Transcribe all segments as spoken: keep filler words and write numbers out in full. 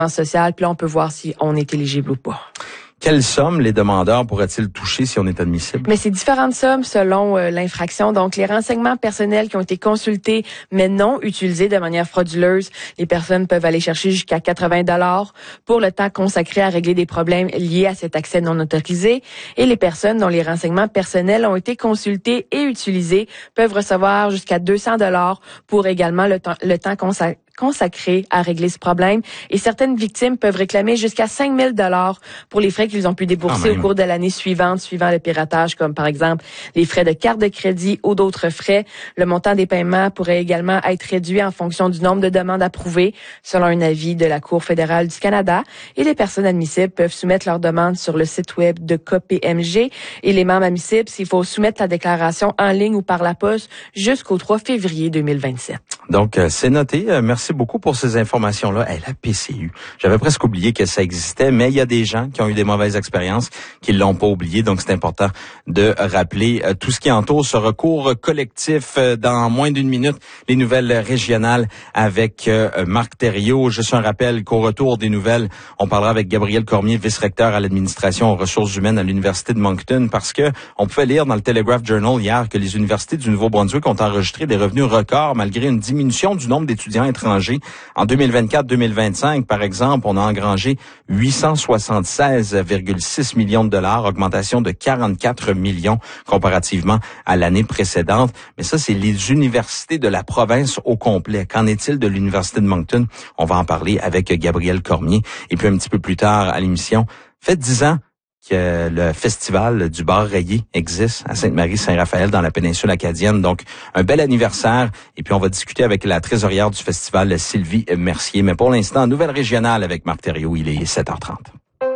social, puis là, on peut voir si on est éligible ou pas. Quelle somme les demandeurs pourraient-ils toucher si on est admissible? Mais c'est différentes sommes selon euh, l'infraction. Donc, les renseignements personnels qui ont été consultés mais non utilisés de manière frauduleuse, les personnes peuvent aller chercher jusqu'à quatre-vingts dollars pour le temps consacré à régler des problèmes liés à cet accès non autorisé. Et les personnes dont les renseignements personnels ont été consultés et utilisés peuvent recevoir jusqu'à deux cents dollars pour également le temps, le temps consacré consacrés à régler ce problème. Et certaines victimes peuvent réclamer jusqu'à cinq mille dollars pour les frais qu'ils ont pu débourser au cours de l'année suivante, suivant le piratage, comme par exemple les frais de carte de crédit ou d'autres frais. Le montant des paiements pourrait également être réduit en fonction du nombre de demandes approuvées, selon un avis de la Cour fédérale du Canada. Et les personnes admissibles peuvent soumettre leurs demandes sur le site web de K P M G. Et les membres admissibles, s'il faut soumettre la déclaration en ligne ou par la poste jusqu'au trois février deux mille vingt-sept. Donc, euh, c'est noté. Euh, merci beaucoup pour ces informations-là. Hey, la P C U, j'avais presque oublié que ça existait, mais il y a des gens qui ont eu des mauvaises expériences qui l'ont pas oublié. Donc, c'est important de rappeler euh, tout ce qui entoure ce recours collectif. Euh, dans moins d'une minute, les nouvelles régionales avec euh, Marc Thériault. Juste un rappel qu'au retour des nouvelles, on parlera avec Gabriel Cormier, vice-recteur à l'administration aux ressources humaines à l'Université de Moncton, parce que on pouvait lire dans le Telegraph Journal hier que les universités du Nouveau-Brunswick ont enregistré des revenus records malgré une diminution du nombre d'étudiants étrangers. En deux mille vingt-quatre deux mille vingt-cinq, par exemple, on a engrangé huit cent soixante-seize virgule six millions de dollars, augmentation de quarante-quatre millions comparativement à l'année précédente. Mais ça, c'est les universités de la province au complet. Qu'en est-il de l'Université de Moncton? On va en parler avec Gabriel Cormier. Et puis un petit peu plus tard à l'émission, faites dix ans que le festival du bar rayé existe à Sainte-Marie-Saint-Raphaël dans la péninsule acadienne. Donc, un bel anniversaire. Et puis, on va discuter avec la trésorière du festival, Sylvie Mercier. Mais pour l'instant, nouvelle régionale avec Marc Thériault. Il est sept heures trente.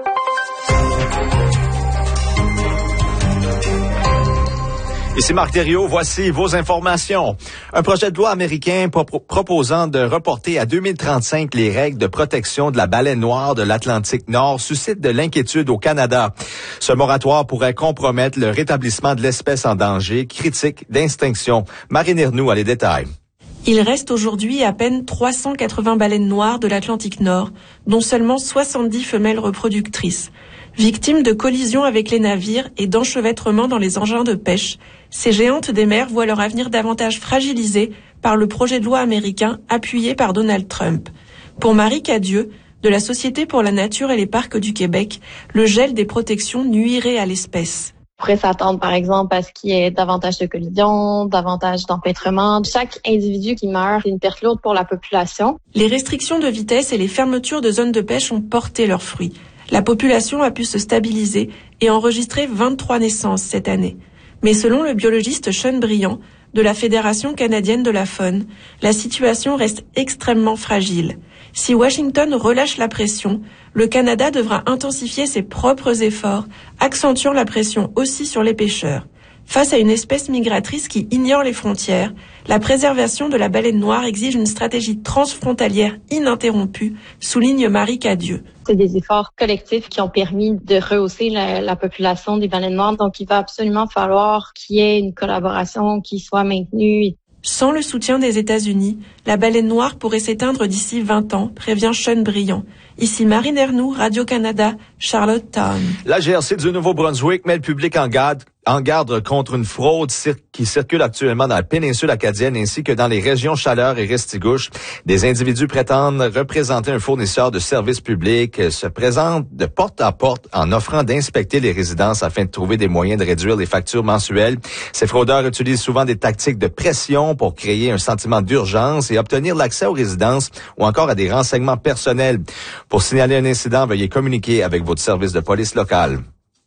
Ici Marc Thériault, voici vos informations. Un projet de loi américain pro- proposant de reporter à deux mille trente-cinq les règles de protection de la baleine noire de l'Atlantique Nord suscite de l'inquiétude au Canada. Ce moratoire pourrait compromettre le rétablissement de l'espèce en danger, critique d'extinction. Marine Ernoux a les détails. Il reste aujourd'hui à peine trois cent quatre-vingts baleines noires de l'Atlantique Nord, dont seulement soixante-dix femelles reproductrices. Victimes de collisions avec les navires et d'enchevêtrements dans les engins de pêche, ces géantes des mers voient leur avenir davantage fragilisé par le projet de loi américain appuyé par Donald Trump. Pour Marie Cadieux, de la Société pour la nature et les parcs du Québec, le gel des protections nuirait à l'espèce. On pourrait s'attendre, par exemple, à ce qu'il y ait davantage de collisions, davantage d'empêtrements. Chaque individu qui meurt, c'est une perte lourde pour la population. Les restrictions de vitesse et les fermetures de zones de pêche ont porté leurs fruits. La population a pu se stabiliser et enregistrer vingt-trois naissances cette année. Mais selon le biologiste Sean Brillant, de la Fédération canadienne de la faune, la situation reste extrêmement fragile. Si Washington relâche la pression, le Canada devra intensifier ses propres efforts, accentuant la pression aussi sur les pêcheurs. Face à une espèce migratrice qui ignore les frontières, la préservation de la baleine noire exige une stratégie transfrontalière ininterrompue, souligne Marie Cadieux. C'est des efforts collectifs qui ont permis de rehausser la, la population des baleines noires. Donc, il va absolument falloir qu'il y ait une collaboration qui soit maintenue. Sans le soutien des États-Unis, la baleine noire pourrait s'éteindre d'ici vingt ans, prévient Sean Brillant. Ici Marine Ernoux, Radio-Canada, Charlottetown. La G R C du Nouveau-Brunswick met le public en garde, en garde contre une fraude cir- qui circule actuellement dans la péninsule acadienne ainsi que dans les régions Chaleur et Restigouche. Des individus prétendent représenter un fournisseur de services publics, se présentent de porte à porte en offrant d'inspecter les résidences afin de trouver des moyens de réduire les factures mensuelles. Ces fraudeurs utilisent souvent des tactiques de pression pour créer un sentiment d'urgence et obtenir l'accès aux résidences ou encore à des renseignements personnels. Pour signaler un incident, veuillez communiquer avec votre service de police local.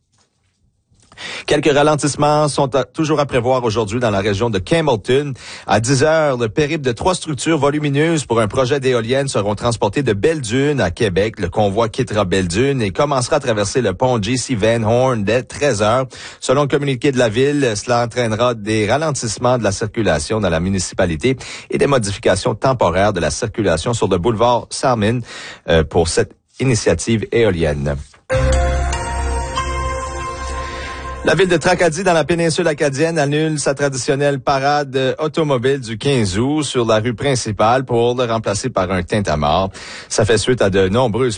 Quelques ralentissements sont à, toujours à prévoir aujourd'hui dans la région de Campbellton. À dix heures, le périple de trois structures volumineuses pour un projet d'éoliennes seront transportées de Belle-Dune à Québec. Le convoi quittera Belle-Dune et commencera à traverser le pont J C Van Horn dès treize heures. Selon le communiqué de la ville, cela entraînera des ralentissements de la circulation dans la municipalité et des modifications temporaires de la circulation sur le boulevard Salmon euh, pour cette initiative éolienne. La ville de Tracadie, dans la péninsule acadienne, annule sa traditionnelle parade automobile du quinze août sur la rue principale pour le remplacer par un tintamarre. Ça fait suite à de nombreuses